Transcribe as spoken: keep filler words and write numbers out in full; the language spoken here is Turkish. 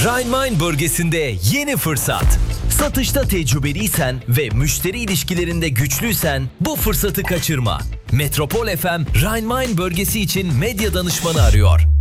Rhein-Main bölgesinde yeni fırsat. Satışta tecrübeliysen ve müşteri ilişkilerinde güçlüysen bu fırsatı kaçırma. Metropol F M, Rhein-Main bölgesi için medya danışmanı arıyor.